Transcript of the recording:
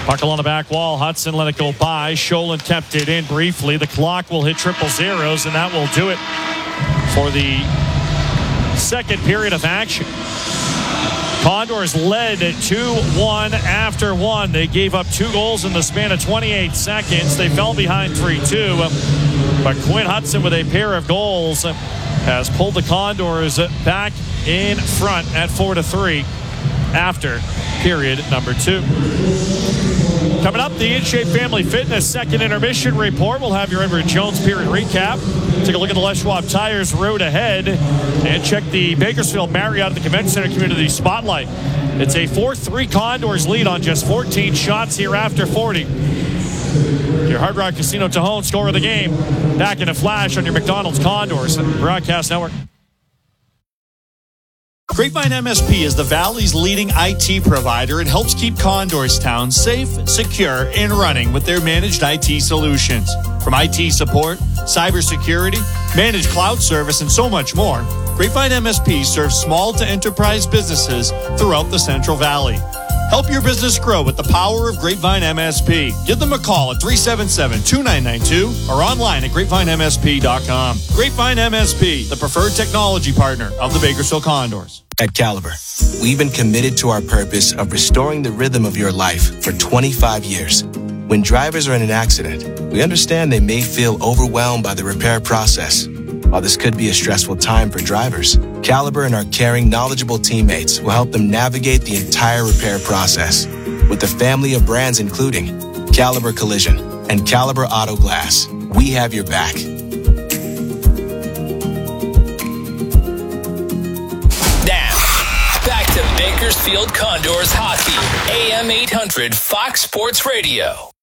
Puck along the back wall. Hudson let it go by. Sholin kept it in briefly. The clock will hit 000, and that will do it for the second period of action. Condors led 2-1 after one. They gave up 2 goals in the span of 28 seconds. They fell behind 3-2. But Quinn Hudson with a pair of goals has pulled the Condors back in front at 4-3 after period number 2. Coming up, the In Shape Family Fitness second intermission report. We'll have your Everett Jones period recap. Take a look at the Les Schwab Tires road ahead and check the Bakersfield Marriott at the Convention Center Community Spotlight. It's a 4-3 Condors lead on just 14 shots here after 40. Your Hard Rock Casino Tejon score of the game. Back in a flash on your McDonald's Condors Broadcast Network. Grapevine MSP is the Valley's leading IT provider and helps keep Condors Town safe, secure, and running with their managed IT solutions. From IT support, cybersecurity, managed cloud service, and so much more, Grapevine MSP serves small to enterprise businesses throughout the Central Valley. Help your business grow with the power of Grapevine MSP. Give them a call at 377-2992 or online at grapevinemsp.com. Grapevine MSP, the preferred technology partner of the Bakersfield Condors. At Caliber, we've been committed to our purpose of restoring the rhythm of your life for 25 years. When drivers are in an accident, we understand they may feel overwhelmed by the repair process. While this could be a stressful time for drivers, Caliber and our caring, knowledgeable teammates will help them navigate the entire repair process. With a family of brands including Caliber Collision and Caliber Auto Glass, we have your back. Now, back to Bakersfield Condors hockey. AM 800 Fox Sports Radio.